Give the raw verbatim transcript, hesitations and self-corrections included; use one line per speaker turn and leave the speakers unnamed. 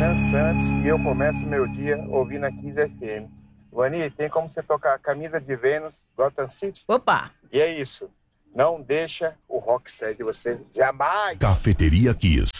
Ian Santos e eu começo meu dia ouvindo a Kiss F M. Vani, tem como você tocar Camisa de Vênus, Gotham City?
Opa!
E é isso. Não deixa o rock sair de você jamais.
Cafeteria Kiss.